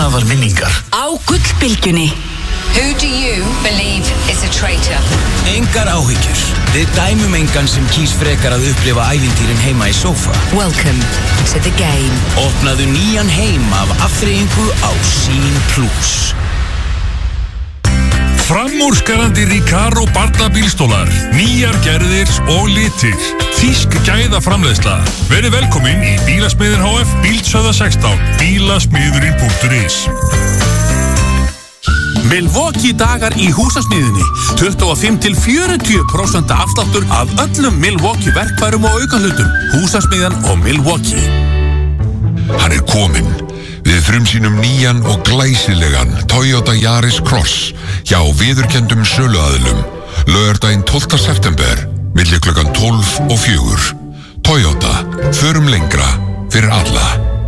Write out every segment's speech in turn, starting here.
Hernaðar minningar á Gullbylgjunni. Who do you believe is a traitor? Engar áhyggjur. Við dæmum engan sem kýs frekar að upplifa ævintýrin heima í sófa. Welcome to the game. Opnaðu nýjan heim af afþreyingu á Sýn Plus. Framúrskarandi Recaro barnabílstólar, nýjar gerðir og litir. Þýsk gæðaframleiðsla. Verið velkomin í Bílasmiðin HF, Bíldsöða 16, bílasmiðurinn.is. Milwaukee dagar í húsasmiðinni. 25-40% afsláttur af öllum Milwaukee verkfærum og aukahlutum. Húsasmiðjan og Milwaukee. Hann kominn. Við frumsýnum nýjan og glæsilegan Toyota Yaris Cross hjá viðurkenndum söluaðilum. Laugardaginn 12. september, milli klukkan 12 og 4. Toyota, förum lengra fyrir alla.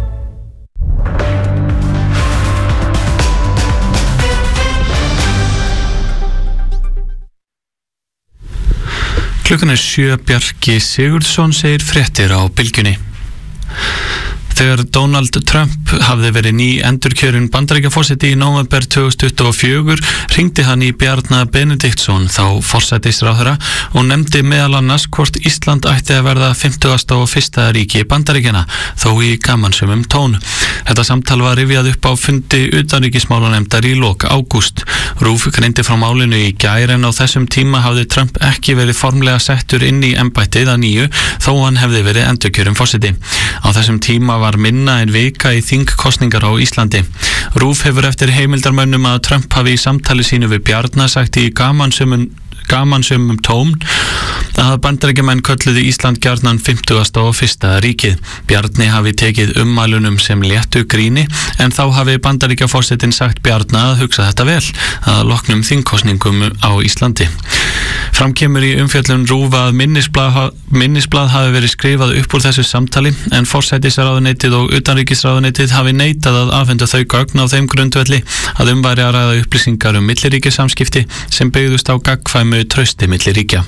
Klukkan 7, Bjarki Sigurðsson segir fréttir á Bylgjunni. Þegar Donald Trump hafði verið ný endurkjörinn Bandaríkjaforseti í nóvember 2024 hringdi hann í Bjarna Benediktsson, þá forsætisráðherra, og nefndi meðal annars hvort Ísland ætti að verða 51. ríki Bandaríkjanna, þó í gamansömum tón. Þetta samtal var rifjað upp á fundi utanríkismálanefndar í lok ágúst. RÚV greindi frá málinu í gær, en á þessum tíma hafði Trump ekki verið formlega settur inn í embættið að nýju, þó hann hefði verið endurkjörinn forseti. Á þessum tíma var minna en vika í þingkosningar á Íslandi. RÚV hefur eftir heimildarmönnum að Trump hafi í samtali sínu við Bjarna sagt í gamansömum tón að Bandaríkjamenn kölluðu Ísland gjarnan 51. ríkið. Bjarni hafi tekið ummælunum sem léttu gríni, en þá hafi Bandaríkjaforsetinn sagt Bjarna að hugsa þetta vel að loknum þingkosningum á Íslandi. Framkemur í umfjöllun RÚV að minnisblað hafi verið skrifað upp úr þessu samtali, en forsætisráðuneytið og utanríkisráðuneytið hafi neitað að afhenda þau gögn á þeim grundvelli að væri að ræða upplýsingar milliríkjasamskipti sem byggðust á gagnkvæmu trausti milli ríkja.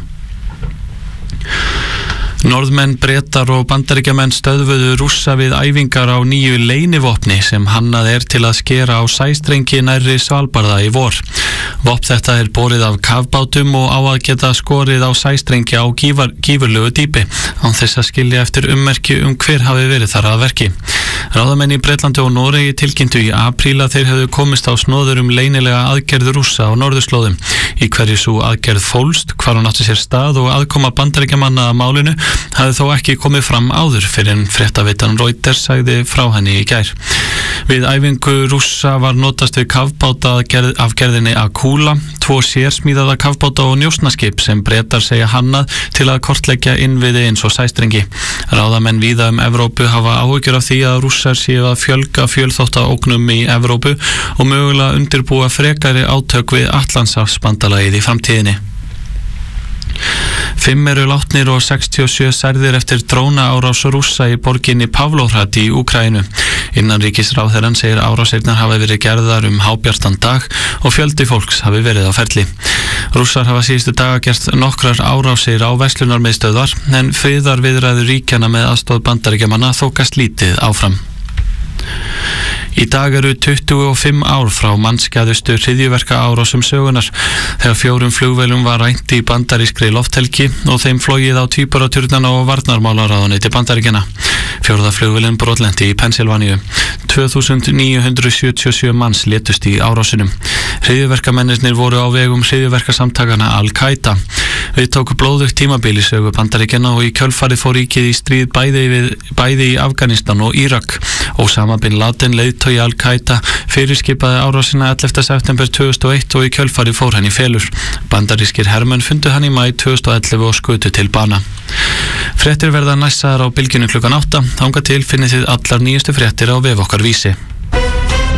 Norðmenn, Bretar og Bandaríkjamenn stöðvuðu Rússa við æfingar á nýju leynivopni sem hannað til að skera á sæstrengi nærri Svalbarða í vor. Vopn þetta borið af kafbátum og á að geta skorið á sæstrengi á gífurlegu dýpi, án þess að skilja eftir ummerki hver hafi verið þar að verki. Ráðamenn í Bretlandi og Noregi tilkynntu í apríl að þeir hefðu komist á snoður leynilega aðgerð Rússa á norðurslóðum. Í hverju sú aðgerð fólst, hvar hún átti sér stað og aðkoma Bandaríkjamanna að málinu hafði þó ekki komið fram áður fyrir en fréttaveitan Reuters sagði frá henni í gær. Við æfingu Rússa var notast við kafbáta af gerðinni Akula, 2 sérsmíðaða kafbáta og njósnaskip sem Bretar segja hannað til að kortleggja innviði eins og sæstrengi. Ráðamenn víða Evrópu hafa áhyggjur af því að Rússar séu að fjölga fjölþáttaógnum í Evrópu og mögulega undirbúa frekari átök við Atlantshafsbandalagið í framtíðinni. 5 eru látnir og 67 særðir eftir drónaárás Rússa í borginni Pavlohrad í Úkraínu. Innanríkisráðherrann segir árásirnar hafi verið gerðar hábjartan dag og fjöldi fólks hafi verið á ferli. Rússar hafa síðustu daga gert nokkrar árásir á verslunarmiðstöðvar, en friðarviðræður ríkjanna með aðstoð Bandaríkjamanna þokast lítið áfram. Í dag eru 25 ár frá mannskæðustu hryðjuverkaárásum sögunar, þegar 4 flugvélum var rænt í bandarískri lofthelgi og þeim flogið á tvíburaturnana og varnarmálaráðuneyti Bandaríkjanna. 4. flugvélin brotlenti í Pennsylvaníu. 2977 manns létust í árásunum. Hryðjuverkamennirnir voru á vegum hryðjuverkasamtakana Al-Qaida. Við tóku blóðugt tímabil í sögu Bandaríkjanna og í kjölfarið fór ríkið í stríð bæði í Afganistan og Írak. Osama bin Laden, leiðtogi Al-Qaida, fyrirskipaði árásina 11. september 2001 og í kjölfarið fór hann í felur. Bandarískir hermenn fundu hann í maí 2011 og skutu til bana. Fréttir verða næstar á Bylgjunni klukkan 8. Þangað til finnið þið allar nýjustu fréttir á vef okkar Vísi.